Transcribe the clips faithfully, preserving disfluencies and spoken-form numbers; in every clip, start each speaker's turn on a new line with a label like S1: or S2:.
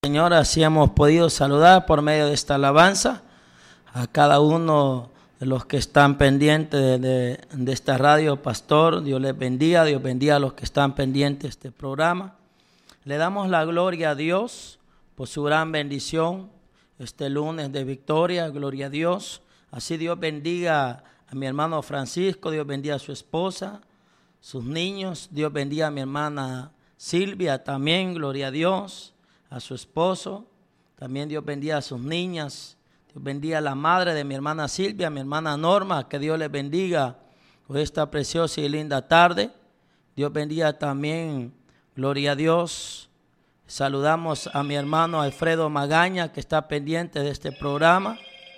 S1: Señor, así hemos podido saludar por medio de esta alabanza a cada uno de los que están pendientes de, de, de esta radio. Pastor, Dios les bendiga, Dios bendiga a los que están pendientes de este programa. Le damos la gloria a Dios por su gran bendición este lunes de victoria, gloria a Dios. Así Dios bendiga a mi hermano Francisco, Dios bendiga a su esposa, sus niños, Dios bendiga a mi hermana Silvia también, gloria a Dios. A su esposo, también Dios bendiga a sus niñas, Dios bendiga a la madre de mi hermana Silvia, a mi hermana Norma, que Dios les bendiga por esta preciosa y linda tarde. Dios bendiga también, gloria a Dios. Saludamos a mi hermano Alfredo Magaña, que está pendiente de este programa.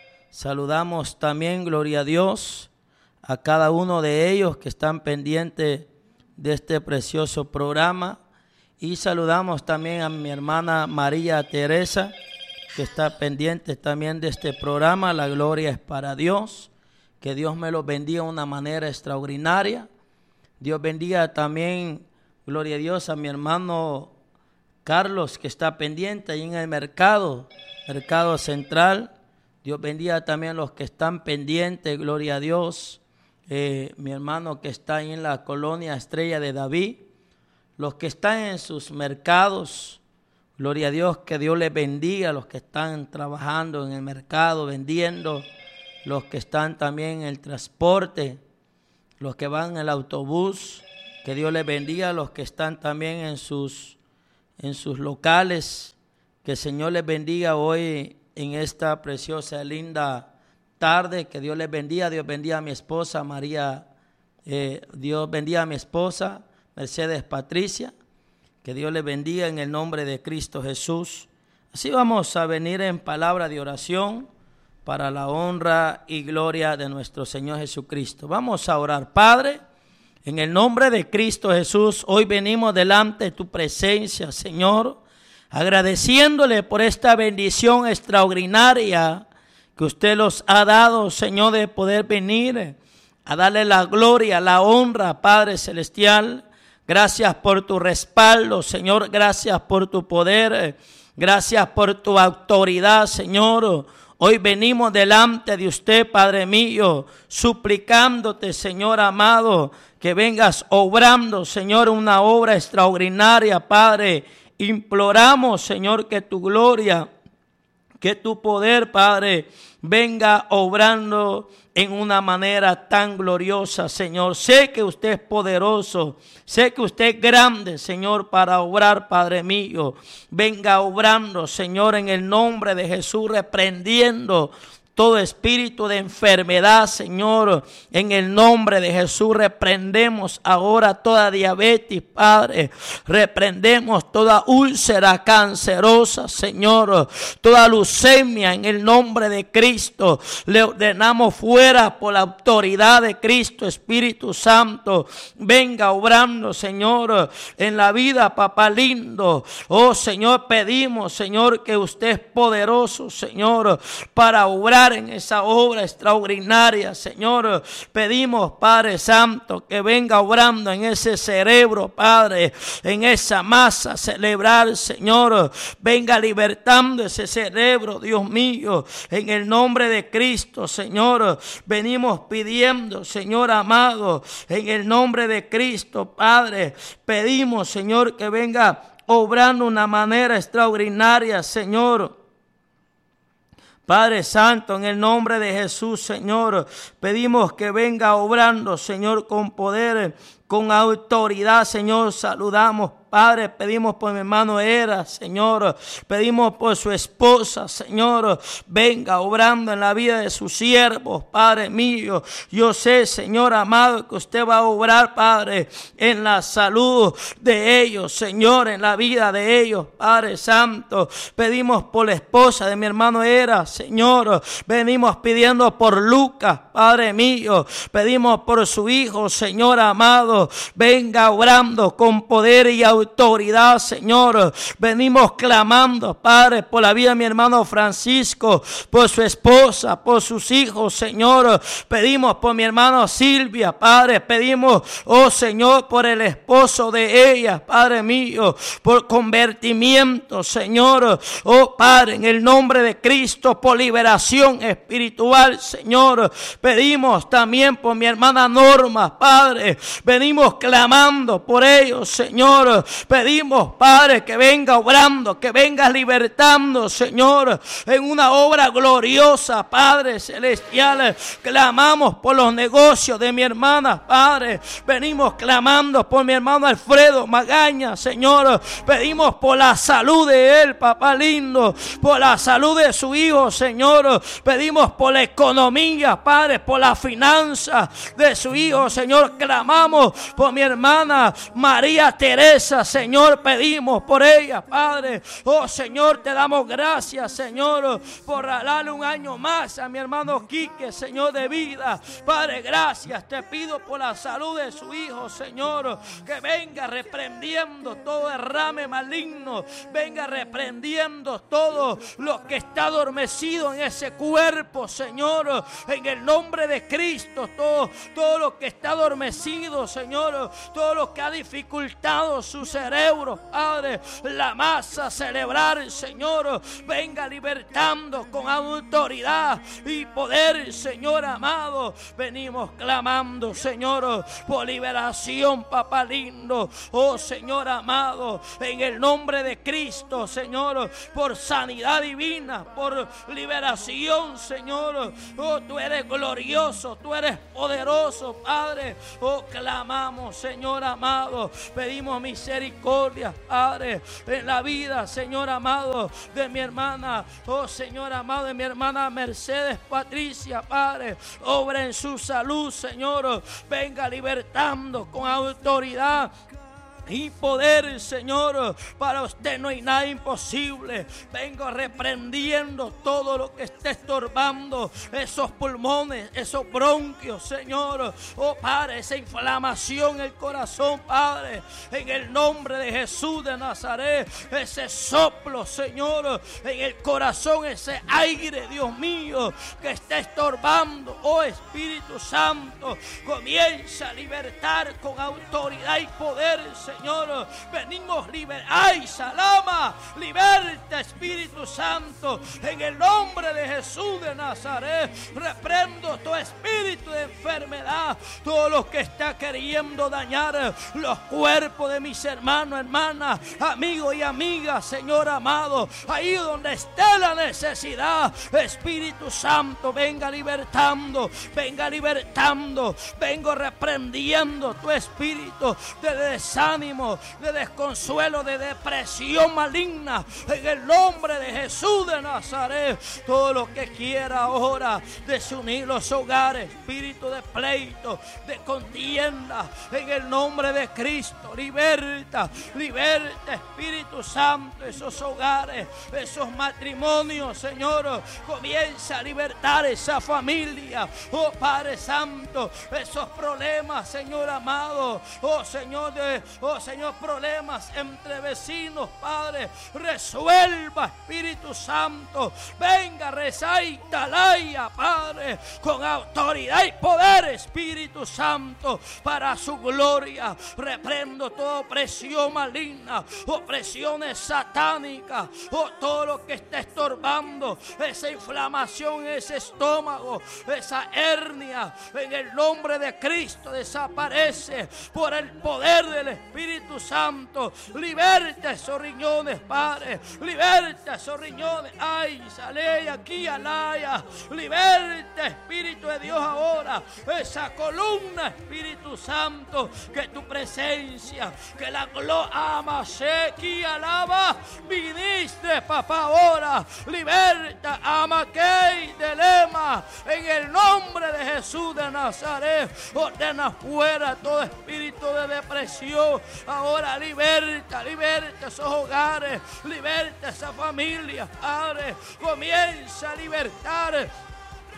S1: Saludamos también, gloria a Dios, a cada uno de ellos que están pendientes de este precioso programa. Y saludamos también a mi hermana María Teresa, que está pendiente también de este programa. La gloria es para Dios. Que Dios me los bendiga de una manera extraordinaria. Dios bendiga también, gloria a Dios, a mi hermano Carlos, que está pendiente ahí en el mercado, mercado central. Dios bendiga también a los que están pendientes, gloria a Dios. Eh, mi hermano que está ahí en la colonia Estrella de David. Los que están en sus mercados, gloria a Dios, que Dios les bendiga. Los que están trabajando en el mercado, vendiendo. Los que están también en el transporte. Los que van en el autobús, que Dios les bendiga. Los que están también en sus, en sus locales, que el Señor les bendiga hoy en esta preciosa, linda tarde. Que Dios les bendiga. Dios bendiga a mi esposa María. Eh, Dios bendiga a mi esposa Mercedes Patricia, que Dios le bendiga en el nombre de Cristo Jesús. Así vamos a venir en palabra de oración para la honra y gloria de nuestro Señor Jesucristo. Vamos a orar. Padre, en el nombre de Cristo Jesús, hoy venimos delante de tu presencia, Señor, agradeciéndole por esta bendición extraordinaria que usted nos ha dado, Señor, de poder venir a darle la gloria, la honra, Padre Celestial. Gracias por tu respaldo, Señor. Gracias por tu poder. Gracias por tu autoridad, Señor. Hoy venimos delante de usted, Padre mío, suplicándote, Señor amado, que vengas obrando, Señor, una obra extraordinaria, Padre. Imploramos, Señor, que tu gloria, que tu poder, Padre, venga obrando en una manera tan gloriosa, Señor. Sé que usted es poderoso, sé que usted es grande, Señor, para obrar, Padre mío. Venga obrando, Señor, en el nombre de Jesús, reprendiendo todo espíritu de enfermedad, Señor. En el nombre de Jesús reprendemos ahora toda diabetes, Padre. Reprendemos toda úlcera cancerosa, Señor. Toda leucemia en el nombre de Cristo. Le ordenamos fuera por la autoridad de Cristo, Espíritu Santo. Venga obrando, Señor, en la vida, papá lindo. Oh, Señor, pedimos, Señor, que usted es poderoso, Señor, para obrar en esa obra extraordinaria, Señor. Pedimos, Padre Santo, que venga obrando en ese cerebro, Padre, en esa masa cerebral, Señor. Venga libertando ese cerebro, Dios mío, en el nombre de Cristo, Señor. Venimos pidiendo, Señor amado, en el nombre de Cristo, Padre. Pedimos, Señor, que venga obrando de una manera extraordinaria, Señor. Padre Santo, en el nombre de Jesús, Señor, pedimos que venga obrando, Señor, con poder, con autoridad, Señor. Saludamos, Padre, pedimos por mi hermano Era, Señor, pedimos por su esposa, Señor, venga obrando en la vida de sus siervos, Padre mío. Yo sé, Señor amado, que usted va a obrar, Padre, en la salud de ellos, Señor, en la vida de ellos, Padre Santo. Pedimos por la esposa de mi hermano Era, Señor, venimos pidiendo por Lucas, Padre mío, pedimos por su hijo, Señor amado. amado, venga obrando con poder y autoridad, Señor. Venimos clamando, Padre, por la vida de mi hermano Francisco, por su esposa, por sus hijos, Señor. Pedimos por mi hermano Silvia, Padre. Pedimos, oh Señor, por el esposo de ella, Padre mío, por convertimiento, Señor. Oh Padre, en el nombre de Cristo, por liberación espiritual, Señor. Pedimos también por mi hermana Norma, Padre. Venimos clamando por ellos, Señor. Pedimos, Padre, que venga obrando, que venga libertando, Señor, en una obra gloriosa, Padre celestial. Clamamos por los negocios de mi hermana, Padre. Venimos clamando por mi hermano Alfredo Magaña, Señor. Pedimos por la salud de él, papá lindo, por la salud de su hijo, Señor. Pedimos por la economía, Padre, por la finanza de su hijo, Señor. Clamamos por mi hermana María Teresa, Señor. Pedimos por ella, Padre. Oh Señor, te damos gracias, Señor, por darle un año más a mi hermano Quique, Señor, de vida. Padre, gracias te pido por la salud de su hijo, Señor. Que venga reprendiendo todo derrame maligno. Venga reprendiendo todo lo que está adormecido en ese cuerpo, Señor. En el nombre de Cristo, todo, todo lo que está adormecido, Señor. Todo lo que ha dificultado su cerebro, Padre. La masa cerebral, Señor. Venga libertando con autoridad y poder, Señor amado. Venimos clamando, Señor, por liberación, papá lindo. Oh Señor amado, en el nombre de Cristo, Señor, por sanidad divina, por liberación, Señor. Oh, tú eres glorioso, tú eres poderoso, Padre. Oh, clamamos, Señor amado. Pedimos misericordia, Padre, en la vida, Señor amado, de mi hermana. Oh, Señor amado, de mi hermana Mercedes Patricia, Padre. Obra en su salud, Señor. Venga libertando con autoridad y poder, Señor. Para usted no hay nada imposible. Vengo reprendiendo todo lo que esté estorbando esos pulmones, esos bronquios, Señor. Oh Padre, esa inflamación en el corazón, Padre, en el nombre de Jesús de Nazaret. Ese soplo, Señor, en el corazón, ese aire, Dios mío, que está estorbando. Oh Espíritu Santo, comienza a libertar con autoridad y poder, Señor. Señor, venimos liber, ay, salama, liberta, Espíritu Santo, en el nombre de Jesús de Nazaret. Reprendo todo espíritu de enfermedad, todo lo que está queriendo dañar los cuerpos de mis hermanos, hermanas, amigos y amigas, Señor amado. Ahí donde esté la necesidad, Espíritu Santo, venga libertando, venga libertando, vengo reprendiendo tu espíritu de desánimo, de desconsuelo, de depresión maligna, en el nombre de Jesús de Nazaret. Todo lo que quiera ahora desunir los hogares, espíritu de pleito, de contienda, en el nombre de Cristo, liberta, liberta, Espíritu Santo, esos hogares, esos matrimonios, Señor. Comienza a libertar esa familia, oh Padre Santo, esos problemas, Señor amado, oh Señor, de, oh Señor, problemas entre vecinos, Padre, resuelva, Espíritu Santo. Venga, rezaita, talaya, Padre, con autoridad y poder, Espíritu Santo, para su gloria. Reprendo toda opresión maligna, opresiones satánicas, o todo lo que está estorbando esa inflamación en ese estómago, esa hernia, en el nombre de Cristo desaparece por el poder del Espíritu Santo. Liberta esos riñones, Padre, liberta esos riñones. Ay, sale aquí, alaya. Liberta, Espíritu de Dios, ahora esa columna, Espíritu Santo, que tu presencia, que la gloria, ama, aquí, alaba, viniste, papá, ahora. Liberta, ama, que de lema, en el nombre de Jesús de Nazaret. Ordena fuera todo espíritu de depresión. Ahora liberta, liberta esos hogares, liberta esa familia, Padre. Comienza a libertar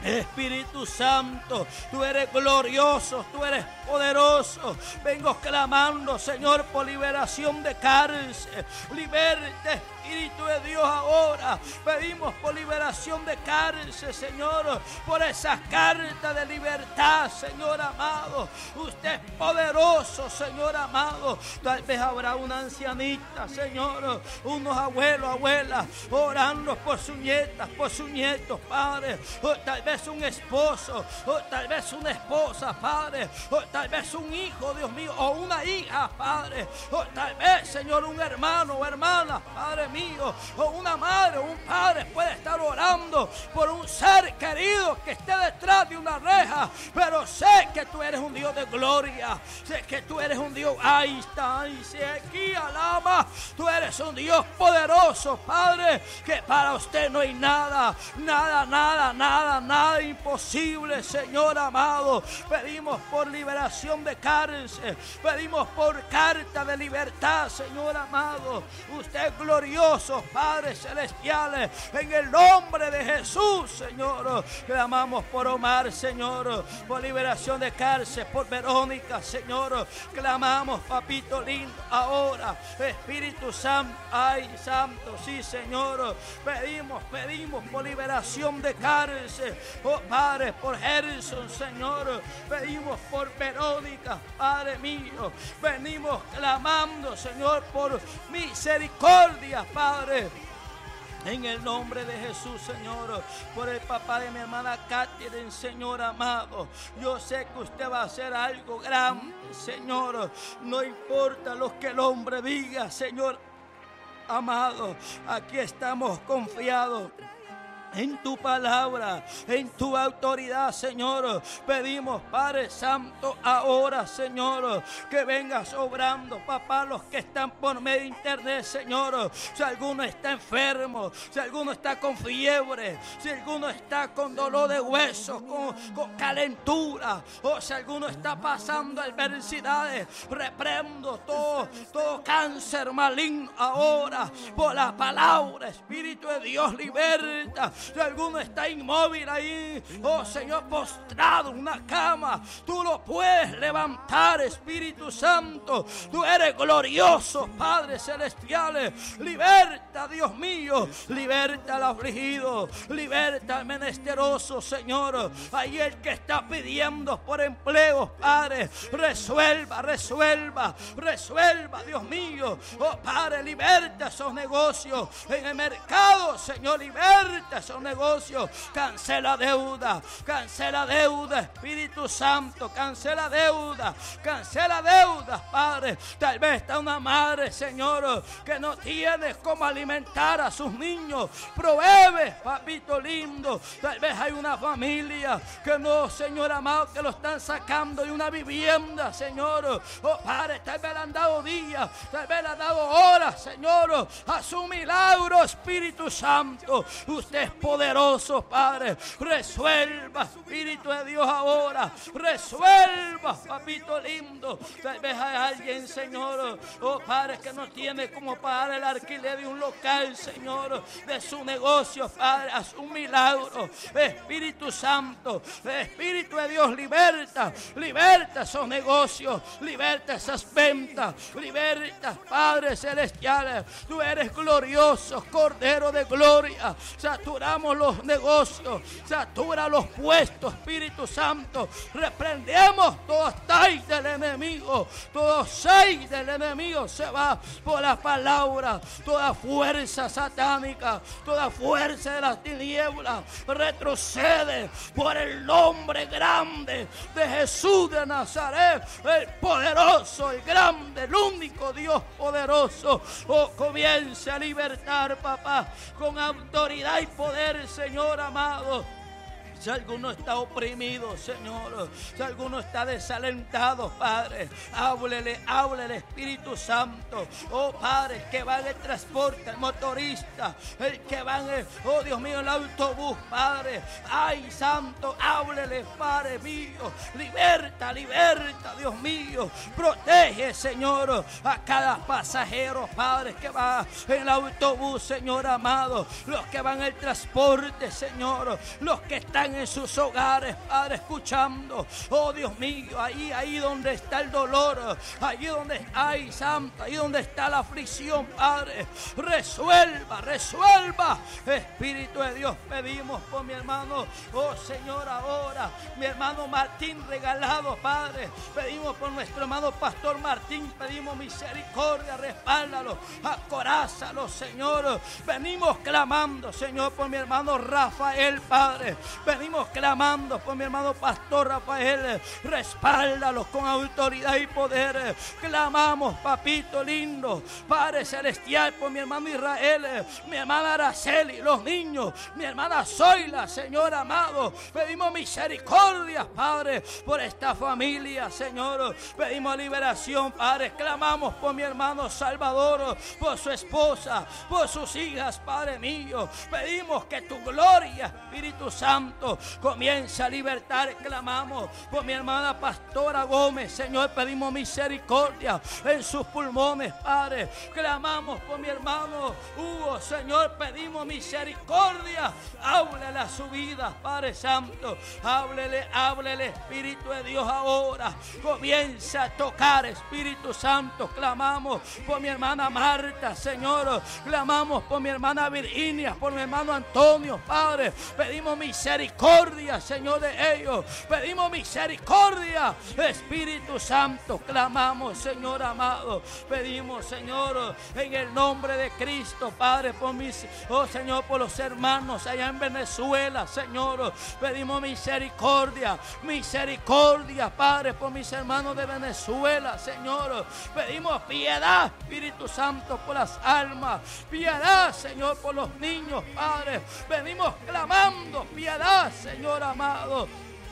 S1: Espíritu Santo, tú eres glorioso, tú eres poderoso. Vengo clamando, Señor, por liberación de cárcel. Liberte, Espíritu de Dios, ahora. Pedimos por liberación de cárcel, Señor, por esas cartas de libertad, Señor amado. Usted es poderoso, Señor amado. Tal vez habrá una ancianita, Señor, unos abuelos, abuelas, orando por sus nietas, por sus nietos, Padre. O tal vez un esposo, o tal vez una esposa, Padre, o tal vez un hijo, Dios mío, o una hija, Padre, o tal vez, Señor, un hermano o hermana, Padre mío, o una madre o un padre puede estar orando por un ser querido que esté detrás de una reja, pero sé que tú eres un Dios de gloria, sé que tú eres un Dios, ahí está, ahí sé aquí, alaba, tú eres un Dios poderoso, Padre, que para usted no hay nada, nada, nada, nada, nada imposible, Señor amado. Pedimos por liberación de cárcel, pedimos por carta de libertad, Señor amado. Usted es glorioso, Padre celestial, en el nombre de Jesús, Señor. Clamamos por Omar, Señor, por liberación de cárcel, por Verónica, Señor. Clamamos, papito lindo, ahora, Espíritu Santo, ay, Santo, sí, Señor. Pedimos, pedimos por liberación de cárcel. Oh, Padre, por Gerson, Señor. Pedimos por Verónica, Padre mío. Venimos clamando, Señor, por misericordia, Padre. En el nombre de Jesús, Señor, por el papá de mi hermana Catherine, Señor amado. Yo sé que usted va a hacer algo grande, Señor. No importa lo que el hombre diga, Señor amado. Aquí estamos confiados en tu palabra, en tu autoridad, Señor. Pedimos, Padre Santo, ahora, Señor, que vengas obrando, papá, los que están por medio de internet, Señor. Si alguno está enfermo, si alguno está con fiebre, si alguno está con dolor de huesos, con, con calentura, o si alguno está pasando adversidades, reprendo todo, todo cáncer maligno ahora, por la palabra. Espíritu de Dios, liberta. Si alguno está inmóvil ahí, oh Señor, postrado en una cama, tú lo puedes levantar, Espíritu Santo. Tú eres glorioso, Padre celestial. Liberta, Dios mío, liberta al afligido, liberta al menesteroso, Señor. Ahí el que está pidiendo por empleo, Padre, resuelva, resuelva, resuelva, Dios mío. Oh Padre, liberta esos negocios en el mercado, Señor, liberta esos negocios. Cancela deuda, cancela deuda, Espíritu Santo, cancela deuda, cancela deuda, Padre. Tal vez está una madre, Señor, que no tiene cómo alimentar a sus niños. Provee, papito lindo. Tal vez hay una familia que no, Señor amado, que lo están sacando de una vivienda, Señor. Oh Padre, tal vez le han dado días, tal vez le han dado horas, Señor, a su milagro, Espíritu Santo. Usted es poderoso, Padre. Resuelva, Espíritu de Dios, ahora. Resuelva, papito lindo. Tal vez hay alguien, Señor, oh Padre, que no tiene como pagar el alquiler de un local, Señor, de su negocio, Padre. Haz un milagro, Espíritu Santo. Espíritu de Dios, liberta, liberta esos negocios, liberta esas ventas, liberta, Padre celestial. Tú eres glorioso, Cordero de gloria. Saturamos los negocios, satura los puestos, Espíritu Santo. Reprendemos todo seis del enemigo, todo seis del enemigo se va por la palabra. Toda fuerza satánica, toda fuerza de las tinieblas retrocede por el nombre grande de Jesús de Nazaret, el poderoso, el grande, el único Dios poderoso. Oh, comience a libertar, papá, con autoridad y poder, Señor amado. Si alguno está oprimido, Señor, si alguno está desalentado, Padre, háblele, háblele, Espíritu Santo. Oh Padre, el que va en el transporte, el motorista, el que va en el, oh Dios mío, el autobús, Padre. Ay, Santo, háblele, Padre mío. Liberta, liberta, Dios mío. Protege, Señor, a cada pasajero, Padre, que va en el autobús, Señor amado. Los que van en el transporte, Señor, los que están están en sus hogares, Padre, escuchando. Oh Dios mío, ahí, ahí donde está el dolor, ahí donde hay, Santo, ahí donde está la aflicción, Padre, resuelva, resuelva. Espíritu de Dios, pedimos por mi hermano, oh Señor, ahora, mi hermano Martín Regalado, Padre, pedimos por nuestro hermano Pastor Martín, pedimos misericordia, respáldalo, acorázalo, Señor. Venimos clamando, Señor, por mi hermano Rafael, Padre, venimos clamando por mi hermano Pastor Rafael, respáldalos con autoridad y poder. Clamamos, papito lindo, Padre celestial, por mi hermano Israel, mi hermana Araceli, los niños, mi hermana Zoila, Señor amado. Pedimos misericordia, Padre, por esta familia, Señor. Pedimos liberación, Padre. Clamamos por mi hermano Salvador, por su esposa, por sus hijas, Padre mío. Pedimos que tu gloria, Espíritu Santo, comience a libertar. Clamamos por mi hermana Pastora Gómez, Señor. Pedimos misericordia en sus pulmones, Padre. Clamamos por mi hermano Hugo, Señor. Pedimos misericordia. Háblele a su vida, Padre Santo. Háblele, háblele, Espíritu de Dios, ahora. Comienza a tocar, Espíritu Santo. Clamamos por mi hermana Marta, Señor. Clamamos por mi hermana Virginia, por mi hermano Antonio, Padre. Pedimos misericordia, Señor, de ellos. Pedimos misericordia, Espíritu Santo. Clamamos, Señor amado. Pedimos, Señor, en el nombre de Cristo, Padre, por mis, oh Señor, por los hermanos allá en Venezuela, Señor. Pedimos misericordia, misericordia, Padre, por mis hermanos de Venezuela, Señor. Pedimos piedad, Espíritu Santo, por las almas. Piedad, Señor, por los niños, Padre. Venimos clamando piedad, Señor amado.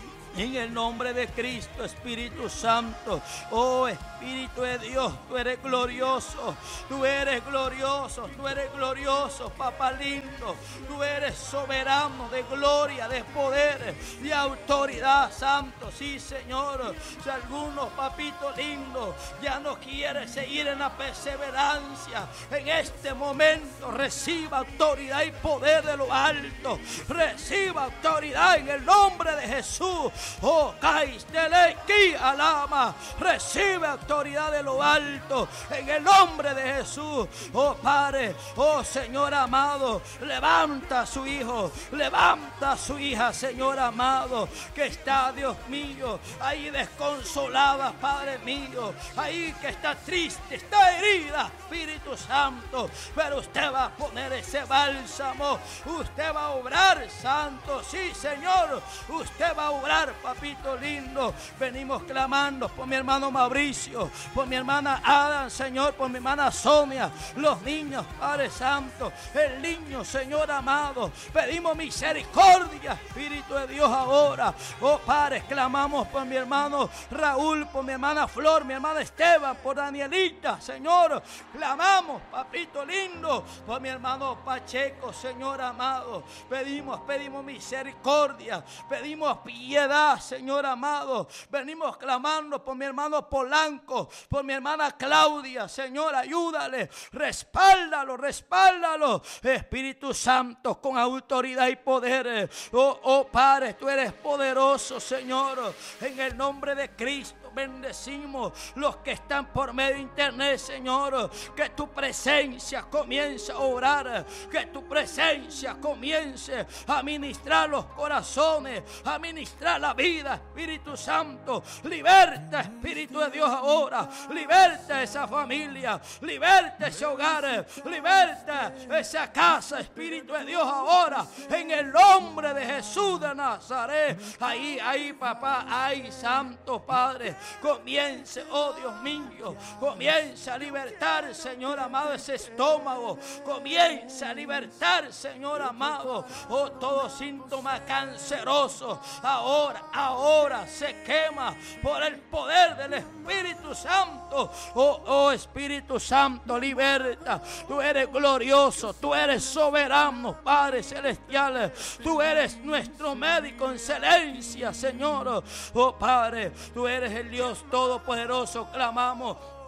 S1: En el nombre de Cristo, Espíritu Santo. Oh Espíritu de Dios, tú eres glorioso. Tú eres glorioso, tú eres glorioso, papá lindo. Tú eres soberano de gloria, de poder, de autoridad, Santo. Sí, Señor. Si algunos, papito lindo, ya no quiere seguir en la perseverancia, en este momento reciba autoridad y poder de lo alto. Reciba autoridad en el nombre de Jesús. Oh, Caistelequi alama, recibe autoridad de lo alto en el nombre de Jesús. Oh Padre, oh Señor amado, levanta a su hijo, levanta a su hija, Señor amado, que está, Dios mío, ahí desconsolada, Padre mío, ahí que está triste, está herida, Espíritu Santo, pero usted va a poner ese bálsamo, usted va a obrar, Santo, sí, Señor, usted va a obrar, papito lindo. Venimos clamando por mi hermano Mauricio, por mi hermana Ada, Señor, por mi hermana Sonia, los niños, Padre Santo, el niño, Señor amado. Pedimos misericordia, Espíritu de Dios, ahora. Oh Padre, clamamos por mi hermano Raúl, por mi hermana Flor, mi hermana Esteban, por Danielita, Señor. Clamamos, papito lindo, por mi hermano Pacheco, Señor amado. Pedimos, pedimos misericordia, pedimos piedad, Señor amado. Venimos clamando por mi hermano Polanco, por mi hermana Claudia, Señor, ayúdale, respáldalo, respáldalo, Espíritu Santo, con autoridad y poder. Oh, oh Padre, tú eres poderoso, Señor, en el nombre de Cristo. Bendecimos los que están por medio de internet, Señor. Que tu presencia comience a obrar, que tu presencia comience a ministrar los corazones, a ministrar la vida, Espíritu Santo. Liberta, Espíritu de Dios, ahora. Liberta esa familia, liberta ese hogar, liberta esa casa, Espíritu de Dios, ahora. En el nombre de Jesús de Nazaret. Ahí, ahí, papá, ahí, Santo Padre. Comience, oh Dios mío, comience a libertar, Señor amado, ese estómago. Comience a libertar, Señor amado, oh, todo síntoma canceroso. Ahora, ahora se quema por el poder del Espíritu Santo. Oh, oh Espíritu Santo, liberta. Tú eres glorioso, tú eres soberano, Padre celestial. Tú eres nuestro médico en excelencia, Señor. Oh Padre, tú eres el Dios Todopoderoso. Clamamos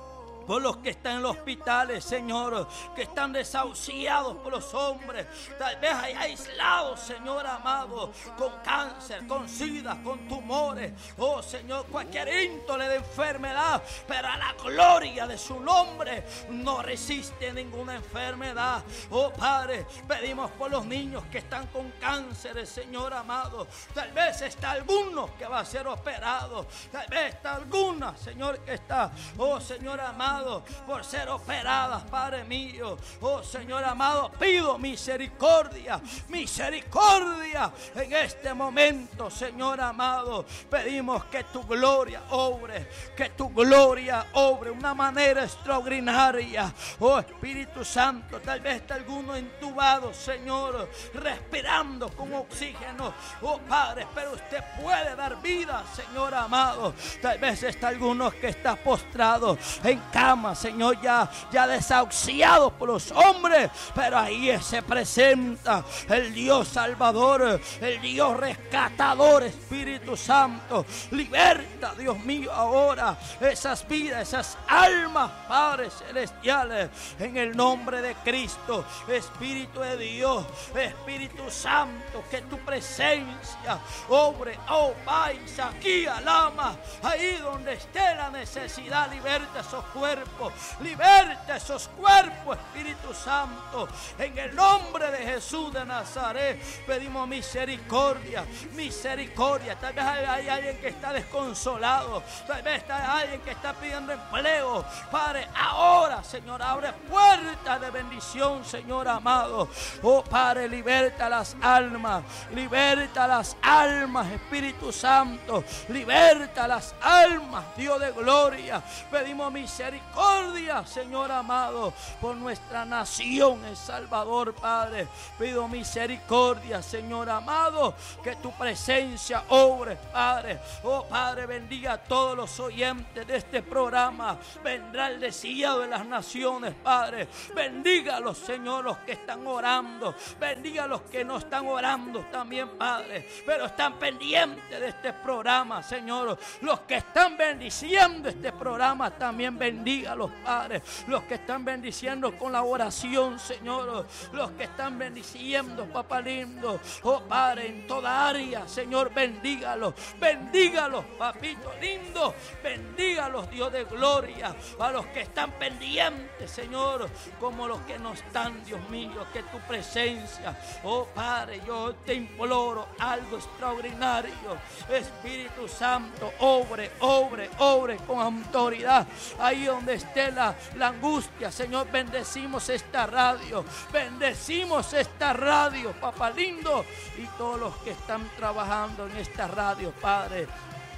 S1: por los que están en los hospitales, Señor, que están desahuciados por los hombres, tal vez hay aislados, Señor amado, con cáncer, con sida, con tumores, oh Señor, cualquier índole de enfermedad, pero a la gloria de su nombre no resiste ninguna enfermedad. Oh Padre, pedimos por los niños que están con cáncer, Señor amado, tal vez está alguno que va a ser operado, tal vez está alguna, Señor, que está, oh Señor amado, por ser operadas, Padre mío. Oh Señor amado, pido misericordia, misericordia en este momento, Señor amado. Pedimos que tu gloria obre, que tu gloria obre de una manera extraordinaria. Oh Espíritu Santo, tal vez está alguno entubado, Señor, respirando con oxígeno, oh Padre, pero usted puede dar vida, Señor amado. Tal vez está alguno que está postrado en cama, Señor, ya, ya desahuciado por los hombres, pero ahí se presenta el Dios Salvador, el Dios rescatador, Espíritu Santo. Liberta, Dios mío, ahora esas vidas, esas almas, Padre celestiales, en el nombre de Cristo. Espíritu de Dios, Espíritu Santo, que tu presencia obre, oh vais aquí al ama, ahí donde esté la necesidad. Liberta esos cuerpos, liberta esos cuerpos, Espíritu Santo, en el nombre de Jesús de Nazaret. Pedimos misericordia, misericordia. Tal vez hay, hay alguien que está desconsolado, tal vez hay alguien que está pidiendo empleo. Padre, ahora, Señor, abre puertas de bendición, Señor amado. Oh Padre, liberta las almas, liberta las almas, Espíritu Santo, liberta las almas, Dios de gloria. Pedimos misericordia, Señor amado, por nuestra nación, El Salvador, Padre. Pido misericordia, Señor amado, que tu presencia obre, Padre. Oh Padre, bendiga a todos los oyentes de este programa. Vendrá el deseado de las naciones, Padre. Bendígalos, Señor, los que están orando. Bendiga a los que no están orando también, Padre, pero están pendientes de este programa, Señor. Los que están bendiciendo este programa también, bendígalos, Padre. Los que están bendiciendo con la oración, Señor. Los que están bendiciendo, papá lindo, oh Padre, en toda área, Señor, bendígalos. Bendígalos, papito lindo. Bendígalos, Dios de gloria. A los que están pendientes, Señor, como los que no están, Dios mío, que tu presencia, oh Padre, yo te imploro algo extraordinario. Espíritu Santo, obre, obre, obre con autoridad. Ahí donde esté la, la angustia, Señor, bendecimos esta radio. Bendecimos esta radio, papá lindo. Y todos los que están trabajando en esta radio, Padre,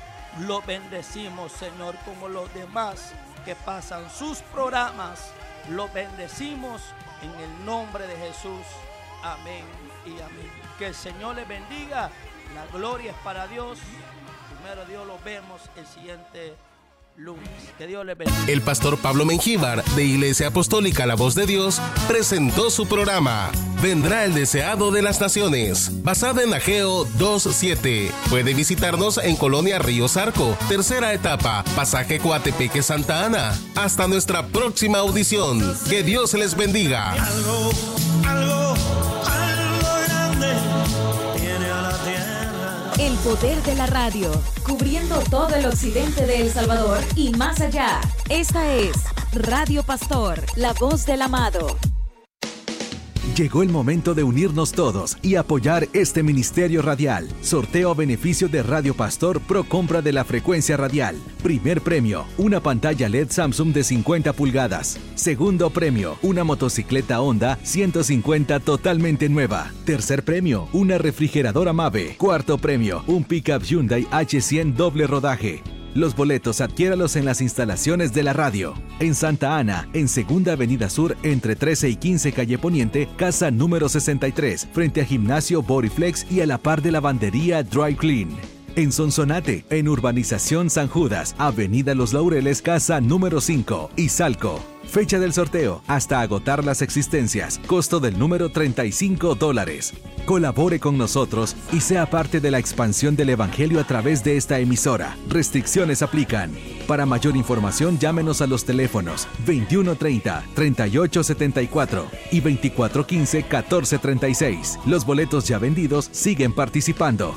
S1: lo bendecimos, Señor, como los demás que pasan sus programas. Lo bendecimos en el nombre de Jesús. Amén y amén. Que el Señor les bendiga. La gloria es para Dios. Primero Dios, lo vemos el siguiente lunes. Que Dios les bendiga.
S2: El pastor Pablo Mengíbar, de Iglesia Apostólica La Voz de Dios, presentó su programa Vendrá el Deseado de las Naciones, basada en Ageo dos siete. Puede visitarnos en Colonia Río Zarco, tercera etapa, pasaje Coatepeque, Santa Ana. Hasta nuestra próxima audición. Que Dios les bendiga.
S3: Algo, algo, algo grande viene a la tierra.
S4: El poder de la radio, cubriendo todo el occidente de El Salvador y más allá. Esta es Radio Pastor, la voz del amado.
S5: Llegó el momento de unirnos todos y apoyar este ministerio radial. Sorteo a beneficio de Radio Pastor Pro compra de la frecuencia radial. Primer premio, una pantalla L E D Samsung de cincuenta pulgadas. Segundo premio, una motocicleta Honda ciento cincuenta totalmente nueva. Tercer premio, una refrigeradora Mave. Cuarto premio, un pickup Hyundai H cien doble rodaje. Los boletos adquiéralos en las instalaciones de la radio. En Santa Ana, en Segunda Avenida Sur, entre trece y quince Calle Poniente, casa número sesenta y tres, frente a Gimnasio Bodyflex y a la par de Lavandería Dry Clean. En Sonsonate, en Urbanización San Judas, Avenida Los Laureles, casa número cinco, Izalco. Fecha del sorteo, hasta agotar las existencias. Costo del número treinta y cinco dólares. Colabore con nosotros y sea parte de la expansión del Evangelio a través de esta emisora. Restricciones aplican. Para mayor información, llámenos a los teléfonos veintiuno treinta, treinta y ocho setenta y cuatro y veinticuatro quince, catorce treinta y seis. Los boletos ya vendidos siguen participando.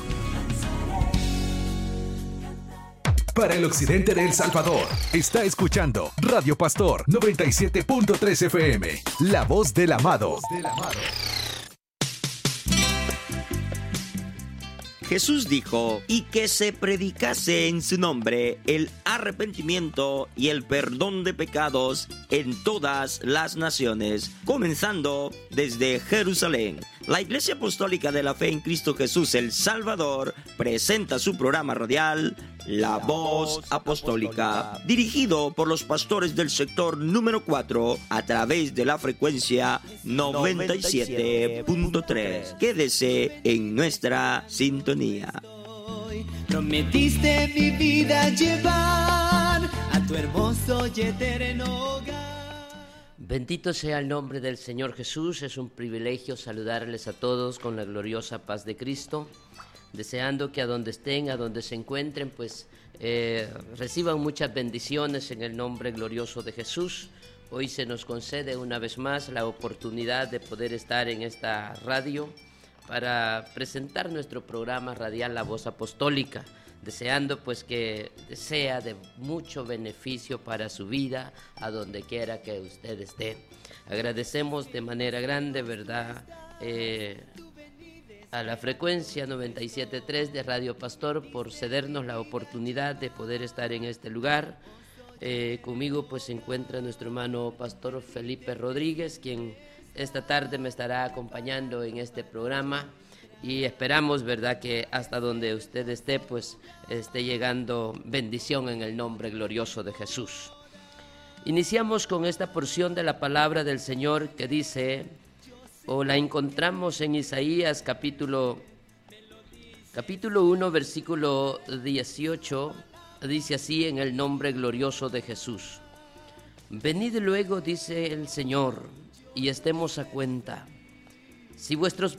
S5: Para el occidente de El Salvador, está escuchando Radio Pastor noventa y siete punto tres F M, la voz del amado.
S6: Jesús dijo, y que se predicase en su nombre el arrepentimiento y el perdón de pecados en todas las naciones, comenzando desde Jerusalén. La Iglesia Apostólica de la Fe en Cristo Jesús el Salvador presenta su programa radial La Voz Apostólica, dirigido por los pastores del sector número cuatro a través de la frecuencia noventa y siete punto tres. Quédese en nuestra sintonía.
S7: Prometiste mi vida llevar a tu hermoso y eterno hogar.
S8: Bendito sea el nombre del Señor Jesús. Es un privilegio saludarles a todos con la gloriosa paz de Cristo, deseando que a donde estén, a donde se encuentren, pues eh, reciban muchas bendiciones en el nombre glorioso de Jesús. Hoy se nos concede una vez más la oportunidad de poder estar en esta radio para presentar nuestro programa radial La Voz Apostólica, deseando pues que sea de mucho beneficio para su vida, a donde quiera que usted esté. Agradecemos de manera grande, ¿verdad?, eh, a la frecuencia noventa y siete punto tres de Radio Pastor por cedernos la oportunidad de poder estar en este lugar. Eh, conmigo pues se encuentra nuestro hermano Pastor Felipe Rodríguez, quien esta tarde me estará acompañando en este programa. Y esperamos, ¿verdad?, que hasta donde usted esté, pues esté llegando bendición en el nombre glorioso de Jesús. Iniciamos con esta porción de la palabra del Señor que dice, o la encontramos en Isaías capítulo, capítulo uno, versículo dieciocho, dice así en el nombre glorioso de Jesús. Venid luego, dice el Señor, y estemos a cuenta. Si vuestros